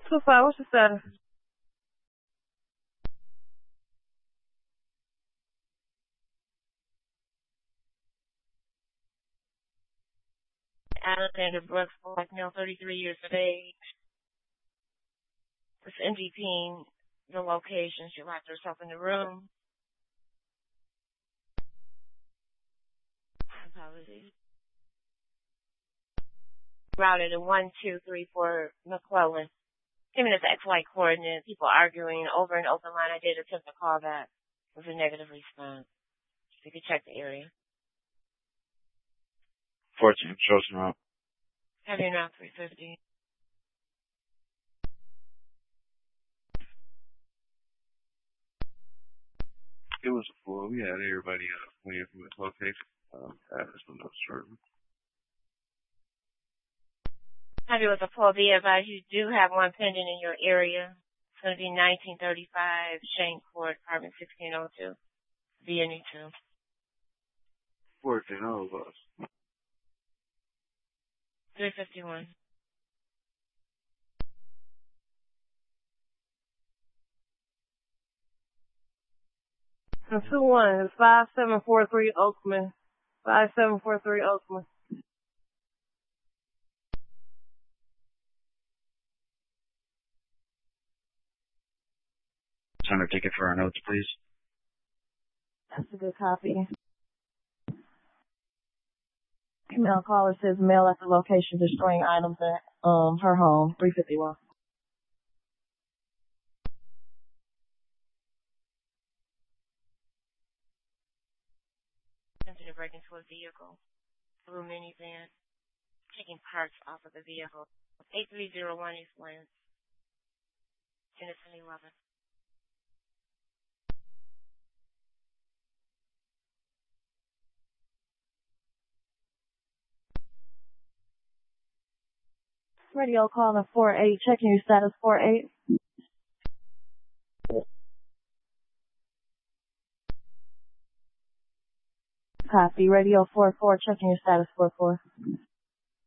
So far, what's the status? Alexander Brooks, black male, 33 years of age. It's NGP, the location. She locked herself in the room. Apologies. Routed to 1234 McClellan. Given its XY coordinates, people arguing over an open line. I did attempt to call that. It was a negative response. You could check the area. 14, Chosen Route. Heavy route 350. It was a floor. We had everybody waiting for its location. Address on those shortly. Heavy with a full B advice. You do have one pending in your area. It's going to be 1935 Shank Court, apartment 1602. VNE 2. 14, all of us. 351. And 2-1 is 5743 Oakman. 5743 Oakman. Send a ticket for our notes, please. That's a good copy. Email caller says mail at the location destroying items at her home, 351. Attempting to break into a vehicle. Blue minivan. Taking parts off of the vehicle. 8301 East Lance. Tennyson 11. Radio calling 48, checking your status 48. Copy. Radio 44, checking your status 44.